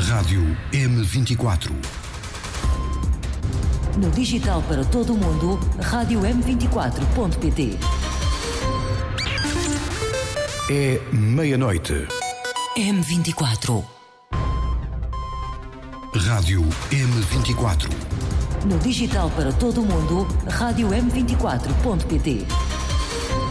Rádio M24. No digital para todo o mundo, rádio M24.pt. É meia-noite. M24. Rádio M24. No digital para todo o mundo, rádio M24.pt.